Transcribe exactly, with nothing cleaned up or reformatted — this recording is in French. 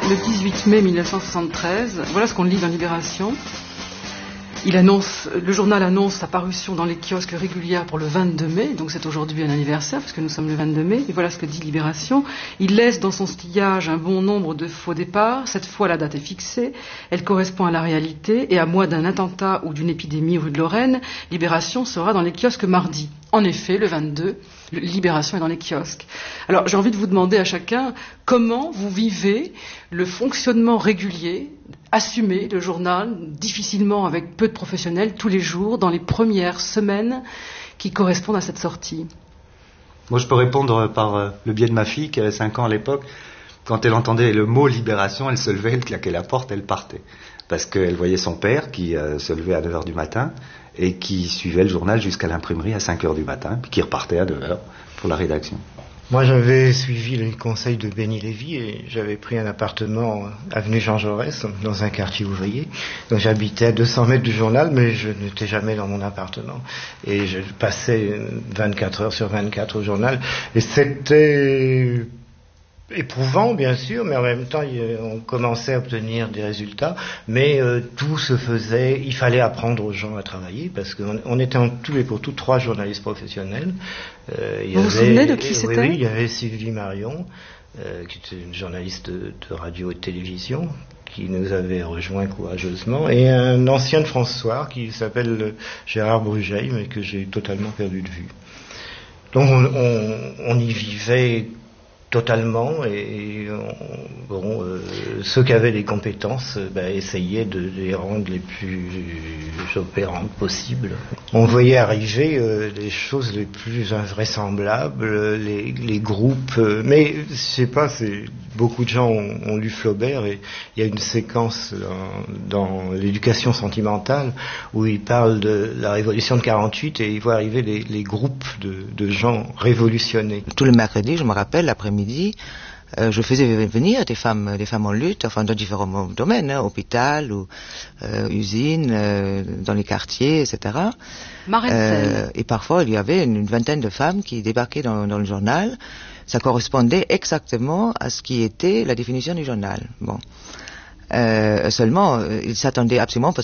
le dix-huit mai mille neuf cent soixante-treize, voilà ce qu'on lit dans Libération. Il annonce, le journal annonce sa parution dans les kiosques régulière pour le vingt-deux mai, donc c'est aujourd'hui un anniversaire, puisque nous sommes le vingt-deux mai, et voilà ce que dit Libération. Il laisse dans son stillage un bon nombre de faux départs. Cette fois, la date est fixée, elle correspond à la réalité, et à moins d'un attentat ou d'une épidémie rue de Lorraine, Libération sera dans les kiosques mardi. En effet, le vingt-deux, Libération est dans les kiosques. Alors, j'ai envie de vous demander à chacun comment vous vivez le fonctionnement régulier, assumé, le journal, difficilement avec peu de professionnels, tous les jours, dans les premières semaines qui correspondent à cette sortie. Moi, je peux répondre par le biais de ma fille, qui avait cinq ans à l'époque. Quand elle entendait le mot Libération, elle se levait, elle claquait la porte, elle partait. Parce qu'elle voyait son père qui euh, se levait à neuf heures du matin et qui suivait le journal jusqu'à l'imprimerie à cinq heures du matin, puis qui repartait à neuf heures pour la rédaction. Moi, j'avais suivi les conseils de Benny Lévy et j'avais pris un appartement avenue Jean Jaurès, dans un quartier ouvrier. Donc j'habitais à deux cents mètres du journal, mais je n'étais jamais dans mon appartement. Et je passais vingt-quatre heures sur vingt-quatre au journal. Et c'était éprouvant, bien sûr, mais en même temps, on commençait à obtenir des résultats. Mais euh, tout se faisait, il fallait apprendre aux gens à travailler, parce qu'on on était en tout et pour tout trois journalistes professionnels. Euh, il y vous avait, vous souvenez de qui c'était ? Oui, oui, il y avait Sylvie Marion, euh, qui était une journaliste de, de radio et de télévision, qui nous avait rejoint courageusement, et un ancien de François, qui s'appelle Gérard Brugeil, mais que j'ai totalement perdu de vue. Donc on, on, on y vivait totalement, et on, bon, euh, ceux qui avaient les compétences euh, bah, essayaient de, de les rendre les plus opérantes possibles. On voyait arriver euh, les choses les plus invraisemblables, les, les groupes, euh, mais je sais pas, c'est, beaucoup de gens ont, ont lu Flaubert, et il y a une séquence dans, dans l'éducation sentimentale où il parle de la révolution de quarante-huit et il voit arriver les, les groupes de, de gens révolutionnés. Tous les mercredis, je me rappelle, l'après-midi, Euh, je faisais venir des femmes, des femmes en lutte, enfin dans différents domaines, hein, hôpital ou euh, usine, euh, dans les quartiers, et cetera. Euh, et parfois, il y avait une, une vingtaine de femmes qui débarquaient dans, dans le journal. Ça correspondait exactement à ce qui était la définition du journal. Bon. Euh, seulement, ils s'attendaient absolument